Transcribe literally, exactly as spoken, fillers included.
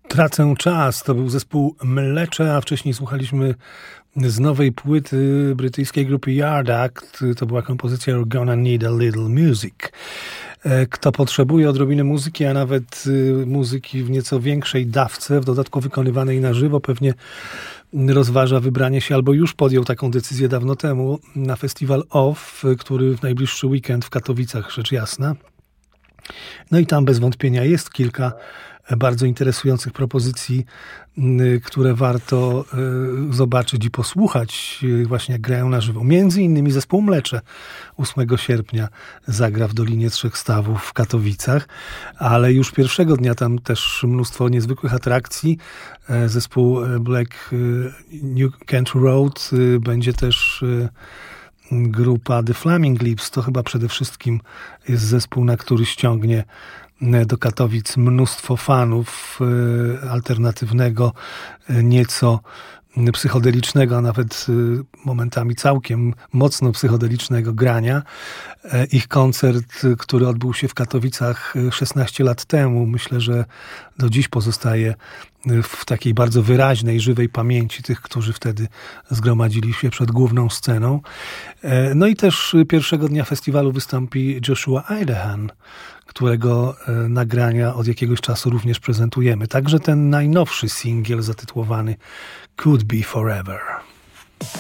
Tracę czas. To był zespół Mlecze, a wcześniej słuchaliśmy z nowej płyty brytyjskiej grupy Yard Act. To była kompozycja You're Gonna Need a Little Music. Kto potrzebuje odrobiny muzyki, a nawet muzyki w nieco większej dawce, w dodatku wykonywanej na żywo, pewnie rozważa wybranie się, albo już podjął taką decyzję dawno temu, na festiwal Off, który w najbliższy weekend w Katowicach, rzecz jasna. No i tam bez wątpienia jest kilka bardzo interesujących propozycji, które warto zobaczyć i posłuchać, właśnie jak grają na żywo. Między innymi zespół Mlecze ósmego sierpnia zagra w Dolinie Trzech Stawów w Katowicach, ale już pierwszego dnia tam też mnóstwo niezwykłych atrakcji. Zespół Black New Kent Road, będzie też grupa The Flaming Lips. To chyba przede wszystkim jest zespół, na który ściągnie do Katowic mnóstwo fanów alternatywnego, nieco psychodelicznego, a nawet momentami całkiem mocno psychodelicznego grania. Ich koncert, który odbył się w Katowicach szesnaście lat temu, myślę, że do dziś pozostaje w takiej bardzo wyraźnej, żywej pamięci tych, którzy wtedy zgromadzili się przed główną sceną. No i też pierwszego dnia festiwalu wystąpi Joshua Idahan, którego nagrania od jakiegoś czasu również prezentujemy. Także ten najnowszy singiel zatytułowany Could Be Forever.